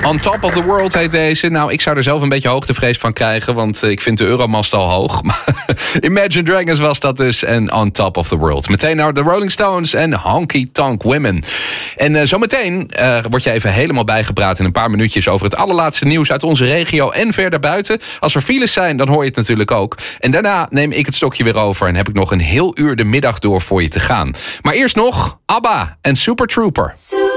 On Top of the World heet deze. Nou, ik zou er zelf een beetje hoogtevrees van krijgen, want ik vind de Euromast al hoog. Imagine Dragons was dat dus en On Top of the World. Meteen naar de Rolling Stones en Honky Tonk Women. En zometeen word je even helemaal bijgepraat in een paar minuutjes over het allerlaatste nieuws uit onze regio en verder buiten. Als er files zijn, dan hoor je het natuurlijk ook. En daarna neem ik het stokje weer over en heb ik nog een heel uur de middag door voor je te gaan. Maar eerst nog ABBA en Super Trooper.